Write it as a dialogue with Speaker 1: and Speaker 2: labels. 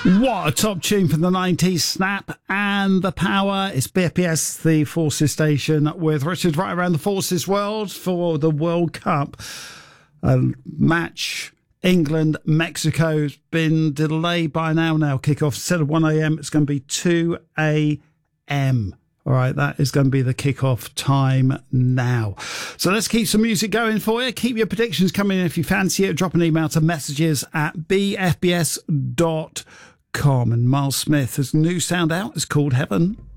Speaker 1: What a top tune from the 90s, Snap and The Power. It's BFBS, the Forces station, with Richard right around the Forces world for the World Cup match. England, Mexico has been delayed by an hour now. Kick-off instead of 1 a.m. It's going to be 2 a.m. All right, that is going to be the kick-off time now. So let's keep some music going for you. Keep your predictions coming in if you fancy it. Drop an email to messages@bfbs.com. And Miles Smith has new sound out. It's called Heaven.